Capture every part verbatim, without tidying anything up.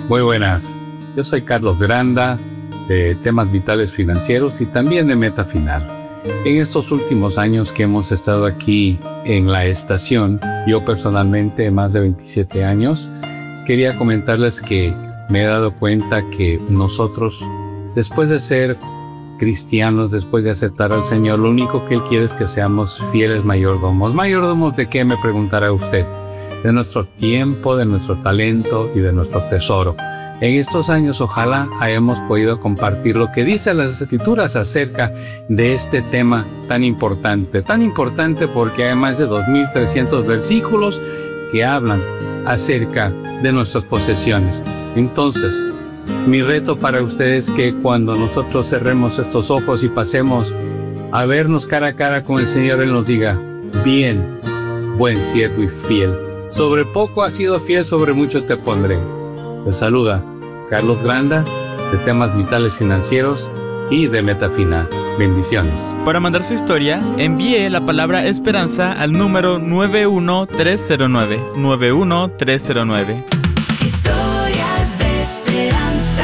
Muy buenas. Yo soy Carlos Granda, de Temas Vitales Financieros y también de Meta Final. En estos últimos años que hemos estado aquí en la estación, yo personalmente, más de veintisiete años, quería comentarles que me he dado cuenta que nosotros, después de ser cristianos, después de aceptar al Señor, lo único que Él quiere es que seamos fieles mayordomos. ¿Mayordomos de qué?, me preguntará usted. De nuestro tiempo, de nuestro talento y de nuestro tesoro. En estos años, ojalá hayamos podido compartir lo que dicen las Escrituras acerca de este tema tan importante. Tan importante porque hay más de dos mil trescientos versículos que hablan acerca de nuestras posesiones. Entonces, mi reto para ustedes es que cuando nosotros cerremos estos ojos y pasemos a vernos cara a cara con el Señor, Él nos diga: bien, buen siervo y fiel. Sobre poco has sido fiel, sobre mucho te pondré. Les saluda Carlos Granda, de Temas Vitales Financieros y de Meta Final. Bendiciones. Para mandar su historia, envíe la palabra esperanza al número nueve uno tres cero nueve, nueve uno tres cero nueve. Historias de esperanza.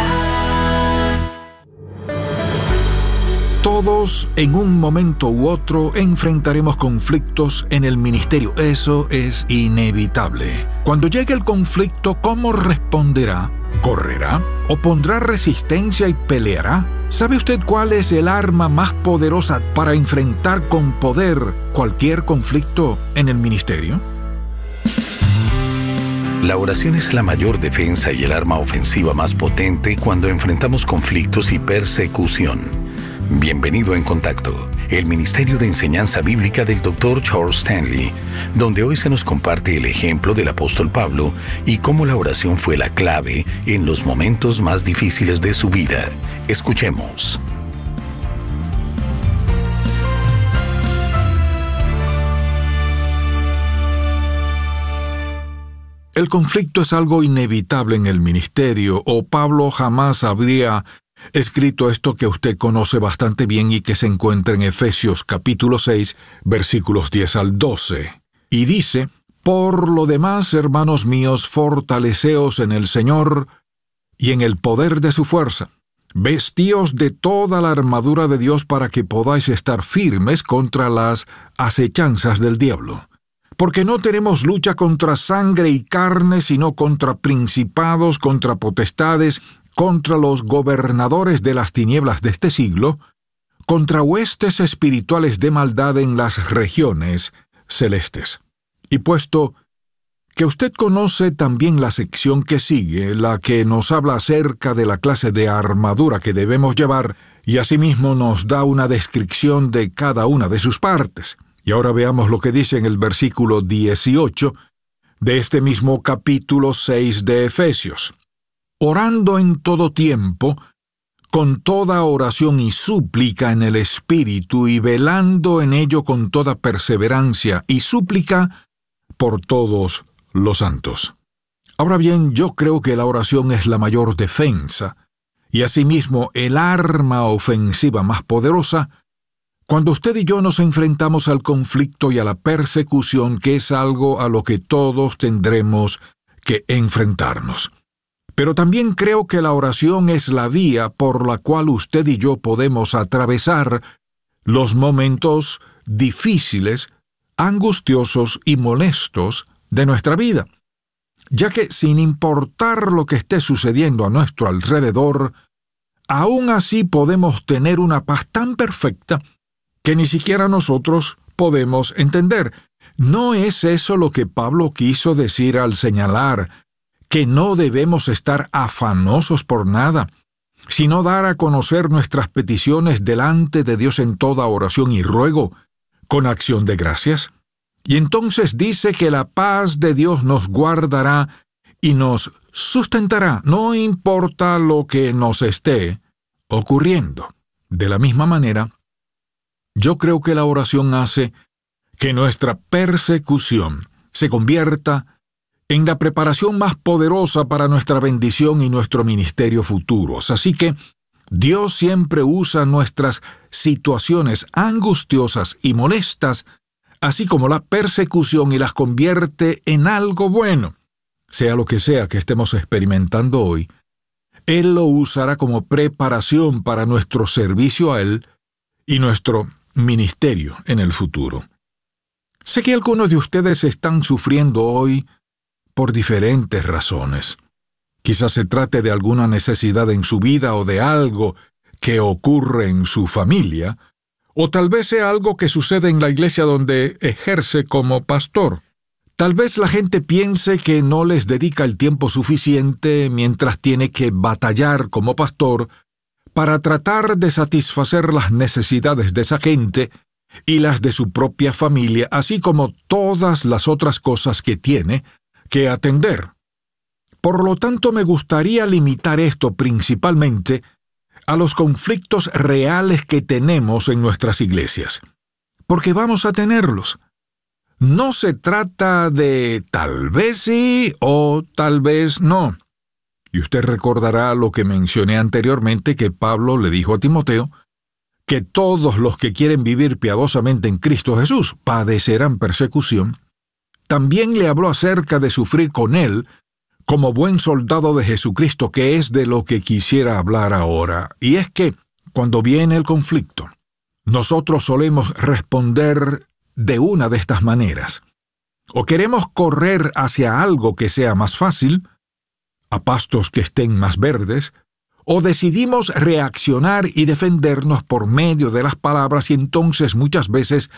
Todos en un momento u otro enfrentaremos conflictos en el ministerio. Eso es inevitable. Cuando llegue el conflicto, ¿cómo responderá? ¿Correrá? ¿O pondrá resistencia y peleará? ¿Sabe usted cuál es el arma más poderosa para enfrentar con poder cualquier conflicto en el ministerio? La oración es la mayor defensa y el arma ofensiva más potente cuando enfrentamos conflictos y persecución. Bienvenido en Contacto, el Ministerio de Enseñanza Bíblica del doctor Charles Stanley, donde hoy se nos comparte el ejemplo del apóstol Pablo y cómo la oración fue la clave en los momentos más difíciles de su vida. Escuchemos. El conflicto es algo inevitable en el ministerio, o Pablo jamás habría escrito esto que usted conoce bastante bien y que se encuentra en Efesios capítulo seis, versículos diez al doce. Y dice: por lo demás, hermanos míos, fortaleceos en el Señor y en el poder de su fuerza. Vestíos de toda la armadura de Dios para que podáis estar firmes contra las acechanzas del diablo. Porque no tenemos lucha contra sangre y carne, sino contra principados, contra potestades, contra los gobernadores de las tinieblas de este siglo, contra huestes espirituales de maldad en las regiones celestes. Y puesto que usted conoce también la sección que sigue, la que nos habla acerca de la clase de armadura que debemos llevar, y asimismo nos da una descripción de cada una de sus partes. Y ahora veamos lo que dice en el versículo dieciocho de este mismo capítulo seis de Efesios. Orando en todo tiempo, con toda oración y súplica en el Espíritu, y velando en ello con toda perseverancia y súplica por todos los santos. Ahora bien, yo creo que la oración es la mayor defensa, y asimismo el arma ofensiva más poderosa, cuando usted y yo nos enfrentamos al conflicto y a la persecución, que es algo a lo que todos tendremos que enfrentarnos. Pero también creo que la oración es la vía por la cual usted y yo podemos atravesar los momentos difíciles, angustiosos y molestos de nuestra vida, ya que sin importar lo que esté sucediendo a nuestro alrededor, aún así podemos tener una paz tan perfecta que ni siquiera nosotros podemos entender. ¿No es eso lo que Pablo quiso decir al señalar que no debemos estar afanosos por nada, sino dar a conocer nuestras peticiones delante de Dios en toda oración y ruego, con acción de gracias? Y entonces dice que la paz de Dios nos guardará y nos sustentará, no importa lo que nos esté ocurriendo. De la misma manera, yo creo que la oración hace que nuestra persecución se convierta en la preparación más poderosa para nuestra bendición y nuestro ministerio futuros. Así que Dios siempre usa nuestras situaciones angustiosas y molestas, así como la persecución, y las convierte en algo bueno. sea lo que sea que estemos experimentando hoy, Él lo usará como preparación para nuestro servicio a Él y nuestro ministerio en el futuro. Sé que algunos de ustedes están sufriendo hoy por diferentes razones. Quizás se trate de alguna necesidad en su vida o de algo que ocurre en su familia, o tal vez sea algo que sucede en la iglesia donde ejerce como pastor. Tal vez la gente piense que no les dedica el tiempo suficiente mientras tiene que batallar como pastor para tratar de satisfacer las necesidades de esa gente y las de su propia familia, así como todas las otras cosas que tiene que atender. Por lo tanto, me gustaría limitar esto principalmente a los conflictos reales que tenemos en nuestras iglesias, porque vamos a tenerlos. No se trata de tal vez sí o tal vez no. Y usted recordará lo que mencioné anteriormente, que Pablo le dijo a Timoteo, que todos los que quieren vivir piadosamente en Cristo Jesús padecerán persecución. También le habló acerca de sufrir con Él como buen soldado de Jesucristo, que es de lo que quisiera hablar ahora. Y es que, cuando viene el conflicto, nosotros solemos responder de una de estas maneras. O queremos correr hacia algo que sea más fácil, a pastos que estén más verdes, o decidimos reaccionar y defendernos por medio de las palabras y entonces muchas veces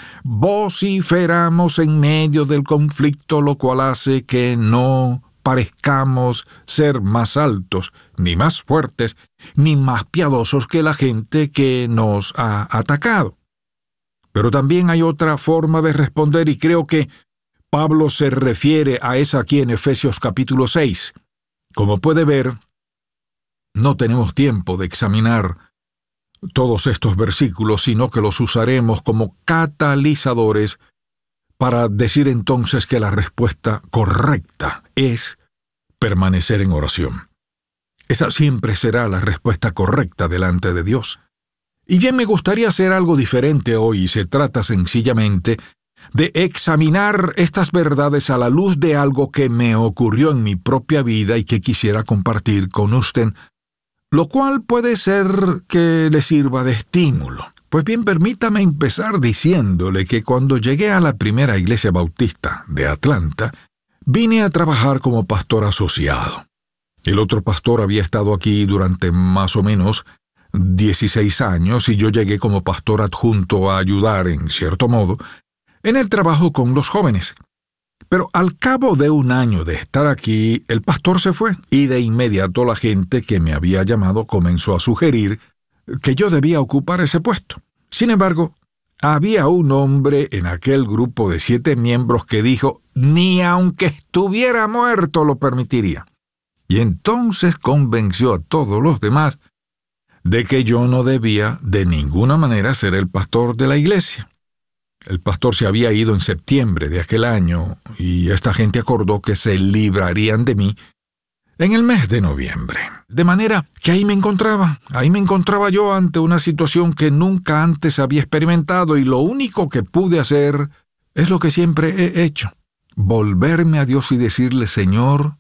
vociferamos en medio del conflicto, lo cual hace que no parezcamos ser más altos, ni más fuertes, ni más piadosos que la gente que nos ha atacado. Pero también hay otra forma de responder y creo que Pablo se refiere a esa aquí en Efesios capítulo seis. Como puede ver, no tenemos tiempo de examinar todos estos versículos, sino que los usaremos como catalizadores para decir entonces que la respuesta correcta es permanecer en oración. Esa siempre será la respuesta correcta delante de Dios. Y bien, me gustaría hacer algo diferente hoy, y se trata sencillamente de examinar estas verdades a la luz de algo que me ocurrió en mi propia vida y que quisiera compartir con usted, lo cual puede ser que le sirva de estímulo. Pues bien, permítame empezar diciéndole que cuando llegué a la primera iglesia bautista de Atlanta, vine a trabajar como pastor asociado. El otro pastor había estado aquí durante más o menos dieciséis años y yo llegué como pastor adjunto a ayudar, en cierto modo, en el trabajo con los jóvenes. Pero al cabo de un año de estar aquí, el pastor se fue y de inmediato la gente que me había llamado comenzó a sugerir que yo debía ocupar ese puesto. Sin embargo, había un hombre en aquel grupo de siete miembros que dijo, ni aunque estuviera muerto lo permitiría. Y entonces convenció a todos los demás de que yo no debía de ninguna manera ser el pastor de la iglesia. El pastor se había ido en septiembre de aquel año y esta gente acordó que se librarían de mí en el mes de noviembre. De manera que ahí me encontraba, ahí me encontraba yo ante una situación que nunca antes había experimentado y lo único que pude hacer es lo que siempre he hecho, volverme a Dios y decirle, Señor,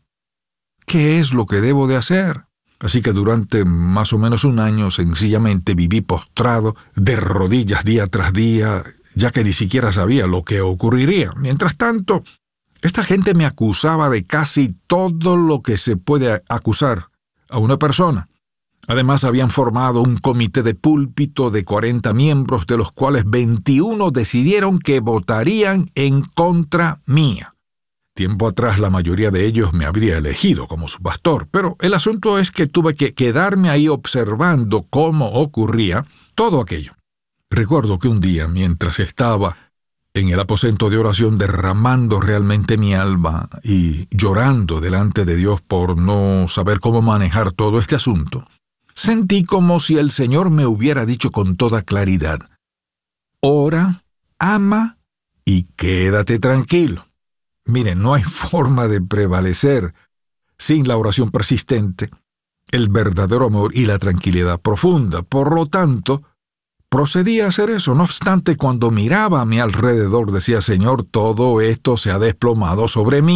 ¿qué es lo que debo de hacer? Así que durante más o menos un año sencillamente viví postrado de rodillas día tras día, ya que ni siquiera sabía lo que ocurriría. Mientras tanto, esta gente me acusaba de casi todo lo que se puede acusar a una persona. Además, habían formado un comité de púlpito de cuarenta miembros, de los cuales veintiuno decidieron que votarían en contra mía. Tiempo atrás la mayoría de ellos me habría elegido como su pastor, pero el asunto es que tuve que quedarme ahí observando cómo ocurría todo aquello. Recuerdo que un día, mientras estaba en el aposento de oración derramando realmente mi alma y llorando delante de Dios por no saber cómo manejar todo este asunto, sentí como si el Señor me hubiera dicho con toda claridad, ora, ama y quédate tranquilo. Miren, no hay forma de prevalecer sin la oración persistente, el verdadero amor y la tranquilidad profunda. Por lo tanto, procedí a hacer eso. No obstante, cuando miraba a mi alrededor, decía, Señor, todo esto se ha desplomado sobre mí.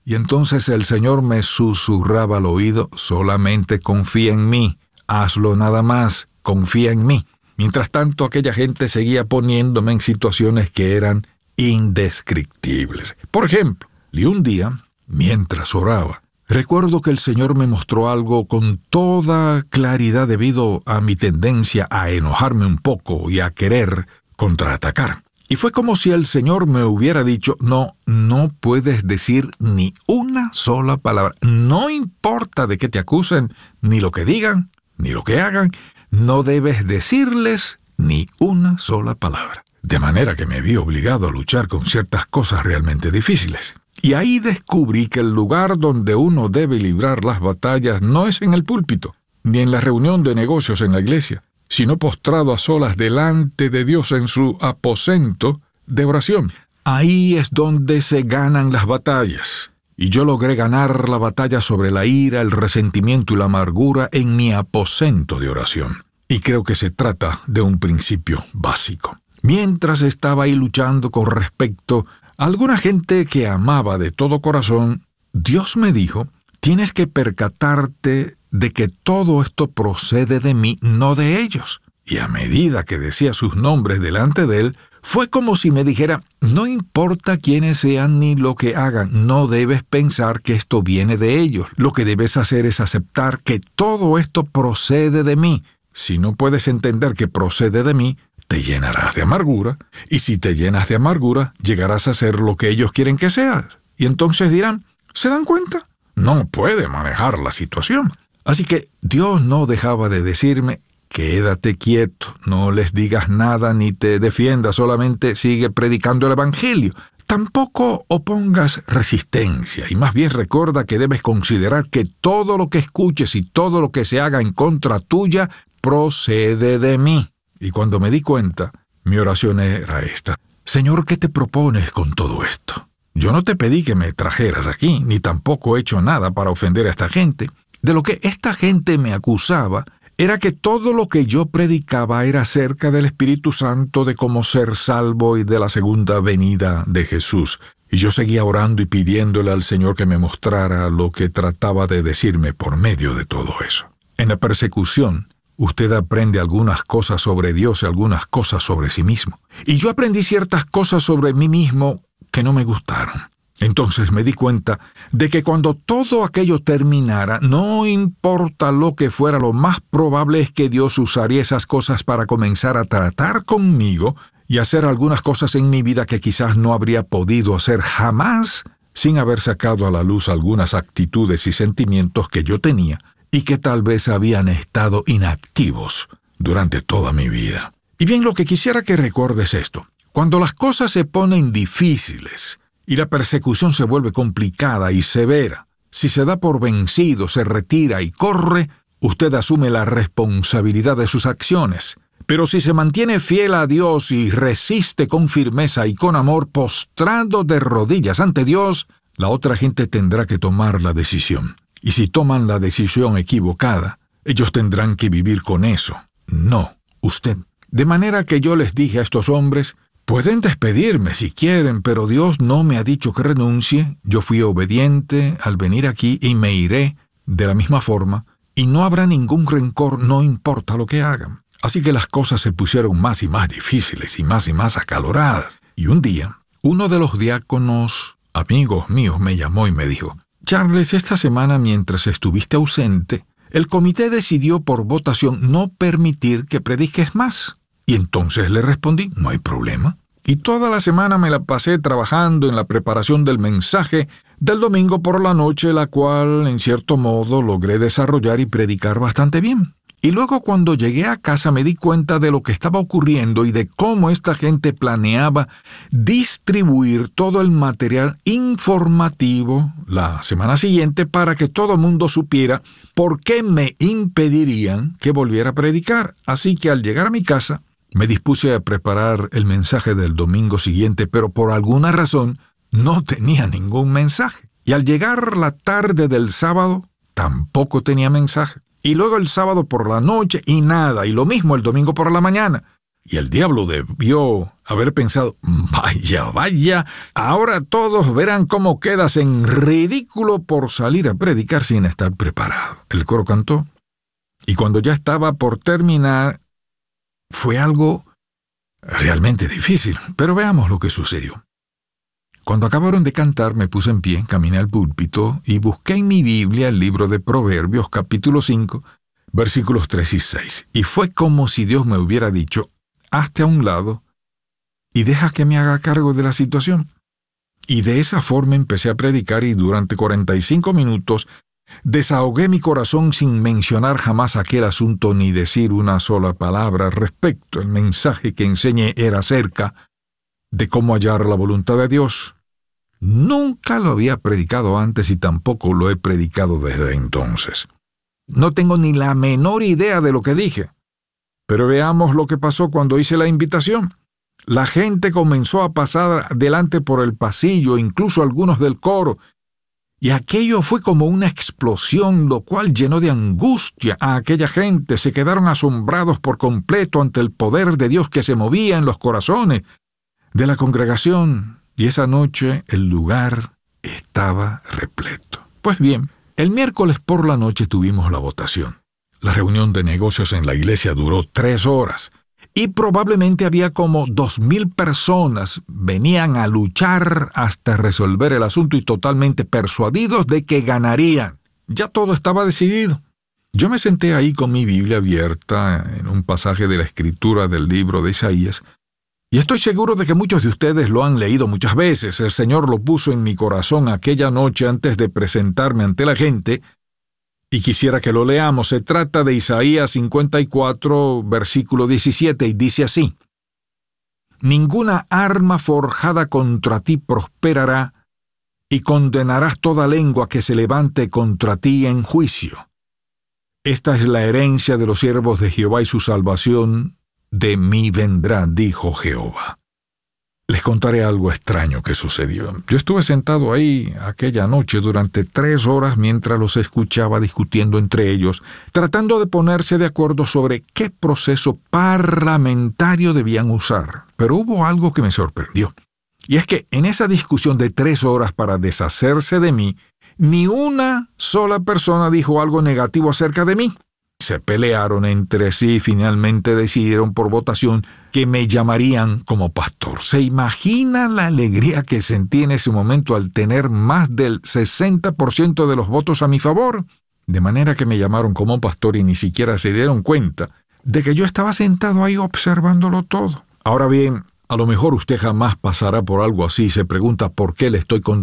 Y entonces el Señor me susurraba al oído, solamente confía en mí, hazlo nada más, confía en mí. Mientras tanto, aquella gente seguía poniéndome en situaciones que eran indescriptibles. Por ejemplo, y un día, mientras oraba, recuerdo que el Señor me mostró algo con toda claridad debido a mi tendencia a enojarme un poco y a querer contraatacar. Y fue como si el Señor me hubiera dicho, no, no puedes decir ni una sola palabra. No importa de qué te acusen, ni lo que digan, ni lo que hagan, no debes decirles ni una sola palabra. De manera que me vi obligado a luchar con ciertas cosas realmente difíciles. Y ahí descubrí que el lugar donde uno debe librar las batallas no es en el púlpito, ni en la reunión de negocios en la iglesia, sino postrado a solas delante de Dios en su aposento de oración. Ahí es donde se ganan las batallas. Y yo logré ganar la batalla sobre la ira, el resentimiento y la amargura en mi aposento de oración. Y creo que se trata de un principio básico. Mientras estaba ahí luchando con respecto a alguna gente que amaba de todo corazón, Dios me dijo, tienes que percatarte de que todo esto procede de mí, no de ellos. Y a medida que decía sus nombres delante de él, fue como si me dijera, no importa quiénes sean ni lo que hagan, no debes pensar que esto viene de ellos. Lo que debes hacer es aceptar que todo esto procede de mí. Si no puedes entender que procede de mí, te llenarás de amargura, y si te llenas de amargura, llegarás a ser lo que ellos quieren que seas. Y entonces dirán, ¿se dan cuenta? No puede manejar la situación. Así que Dios no dejaba de decirme, quédate quieto, no les digas nada ni te defiendas, solamente sigue predicando el Evangelio. Tampoco opongas resistencia, y más bien recuerda que debes considerar que todo lo que escuches y todo lo que se haga en contra tuya procede de mí. Y cuando me di cuenta, mi oración era esta. Señor, ¿qué te propones con todo esto? Yo no te pedí que me trajeras aquí, ni tampoco he hecho nada para ofender a esta gente. De lo que esta gente me acusaba era que todo lo que yo predicaba era acerca del Espíritu Santo, de cómo ser salvo y de la segunda venida de Jesús. Y yo seguía orando y pidiéndole al Señor que me mostrara lo que trataba de decirme por medio de todo eso. En la persecución, usted aprende algunas cosas sobre Dios y algunas cosas sobre sí mismo. Y yo aprendí ciertas cosas sobre mí mismo que no me gustaron. Entonces me di cuenta de que cuando todo aquello terminara, no importa lo que fuera, lo más probable es que Dios usaría esas cosas para comenzar a tratar conmigo y hacer algunas cosas en mi vida que quizás no habría podido hacer jamás sin haber sacado a la luz algunas actitudes y sentimientos que yo tenía y que tal vez habían estado inactivos durante toda mi vida. Y bien, lo que quisiera que recuerdes esto. Cuando las cosas se ponen difíciles y la persecución se vuelve complicada y severa, si se da por vencido, se retira y corre, usted asume la responsabilidad de sus acciones. Pero si se mantiene fiel a Dios y resiste con firmeza y con amor, postrado de rodillas ante Dios, la otra gente tendrá que tomar la decisión. Y si toman la decisión equivocada, ellos tendrán que vivir con eso. No, usted. De manera que yo les dije a estos hombres, pueden despedirme si quieren, pero Dios no me ha dicho que renuncie. Yo fui obediente al venir aquí y me iré de la misma forma, y no habrá ningún rencor, no importa lo que hagan. Así que las cosas se pusieron más y más difíciles y más y más acaloradas. Y un día, uno de los diáconos, amigos míos, me llamó y me dijo, Charles, esta semana mientras estuviste ausente, el comité decidió por votación no permitir que prediques más. Y entonces le respondí, no hay problema. Y toda la semana me la pasé trabajando en la preparación del mensaje del domingo por la noche, la cual, en cierto modo, logré desarrollar y predicar bastante bien. Y luego cuando llegué a casa me di cuenta de lo que estaba ocurriendo y de cómo esta gente planeaba distribuir todo el material informativo la semana siguiente para que todo el mundo supiera por qué me impedirían que volviera a predicar. Así que al llegar a mi casa, me dispuse a preparar el mensaje del domingo siguiente, pero por alguna razón no tenía ningún mensaje. Y al llegar la tarde del sábado, tampoco tenía mensaje. Y luego el sábado por la noche y nada, y lo mismo el domingo por la mañana. Y el diablo debió haber pensado, vaya, vaya, ahora todos verán cómo quedas en ridículo por salir a predicar sin estar preparado. El coro cantó, y cuando ya estaba por terminar, fue algo realmente difícil, pero veamos lo que sucedió. Cuando acabaron de cantar, me puse en pie, caminé al púlpito y busqué en mi Biblia el libro de Proverbios, capítulo cinco, versículos tres y seis. Y fue como si Dios me hubiera dicho, hazte a un lado y deja que me haga cargo de la situación. Y de esa forma empecé a predicar y durante cuarenta y cinco minutos desahogué mi corazón sin mencionar jamás aquel asunto ni decir una sola palabra respecto. El mensaje que enseñé era acerca de cómo hallar la voluntad de Dios. Nunca lo había predicado antes y tampoco lo he predicado desde entonces. No tengo ni la menor idea de lo que dije. Pero veamos lo que pasó cuando hice la invitación. La gente comenzó a pasar adelante por el pasillo, incluso algunos del coro, y aquello fue como una explosión, lo cual llenó de angustia a aquella gente. Se quedaron asombrados por completo ante el poder de Dios que se movía en los corazones de la congregación, y esa noche el lugar estaba repleto. Pues bien, el miércoles por la noche tuvimos la votación. La reunión de negocios en la iglesia duró tres horas, y probablemente había como dos mil personas. Venían a luchar hasta resolver el asunto y totalmente persuadidos de que ganarían. Ya todo estaba decidido. Yo me senté ahí con mi Biblia abierta en un pasaje de la Escritura del libro de Isaías, y estoy seguro de que muchos de ustedes lo han leído muchas veces. El Señor lo puso en mi corazón aquella noche antes de presentarme ante la gente, y quisiera que lo leamos. Se trata de Isaías cincuenta y cuatro, versículo diecisiete, y dice así: Ninguna arma forjada contra ti prosperará, y condenarás toda lengua que se levante contra ti en juicio. Esta es la herencia de los siervos de Jehová y su salvación de mí vendrá, dijo Jehová. Les contaré algo extraño que sucedió. Yo estuve sentado ahí aquella noche durante tres horas mientras los escuchaba discutiendo entre ellos, tratando de ponerse de acuerdo sobre qué proceso parlamentario debían usar. Pero hubo algo que me sorprendió. Y es que en esa discusión de tres horas para deshacerse de mí, ni una sola persona dijo algo negativo acerca de mí. Se pelearon entre sí y finalmente decidieron por votación que me llamarían como pastor. ¿Se imaginan la alegría que sentí en ese momento al tener más del sesenta por ciento de los votos a mi favor? De manera que me llamaron como pastor y ni siquiera se dieron cuenta de que yo estaba sentado ahí observándolo todo. Ahora bien, a lo mejor usted jamás pasará por algo así y se pregunta por qué le estoy contando